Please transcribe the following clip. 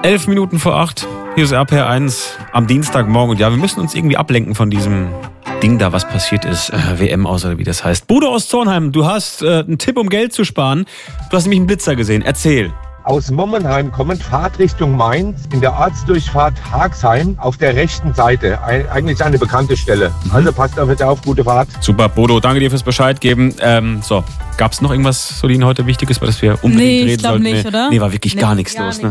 11 Minuten vor 8. Hier ist RPR1 am Dienstagmorgen. Und ja, wir müssen uns irgendwie ablenken von diesem Ding da, was passiert ist. WM aus, oder wie das heißt. Bodo aus Zornheim, du hast einen Tipp, um Geld zu sparen. Du hast nämlich einen Blitzer gesehen. Erzähl. Aus Mommenheim kommend Fahrtrichtung Mainz in der Ortsdurchfahrt Haxheim auf der rechten Seite. Eigentlich eine bekannte Stelle. Also passt da bitte auf, gute Fahrt. Super, Bodo, danke dir fürs Bescheid geben. Gab es noch irgendwas, Solin, heute Wichtiges, über das wir unbedingt reden sollten? Nee, ich glaube nicht, oder? Nee, war wirklich gar nichts los. Ne?